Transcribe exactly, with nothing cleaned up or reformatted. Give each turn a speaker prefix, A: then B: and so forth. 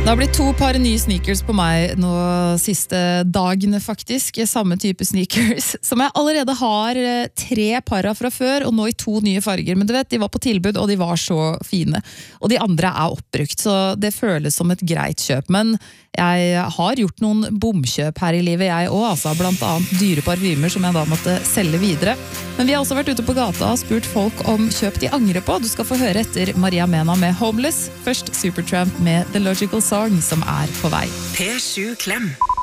A: Det har blitt to par nye sneakers på meg nå siste dagene faktisk, samme type sneakers, som jeg allerede har tre par av fra før, og nå i to nye farger, men du vet, de var på tilbud, og de var så fine, og de andre er oppbrukt, så det føles som et greit kjøp, men jeg har gjort noen bomkjøp her i livet, jeg også, altså, blant annet dyre parfymer som jeg da måtte selge videre, men vi har også vært ute på gata og spurt folk om kjøp de angrer på. Du skal få høre etter Maria Mena med Homeless, først Supertramp med The Logical Song som er på vei.
B: P sju Klem.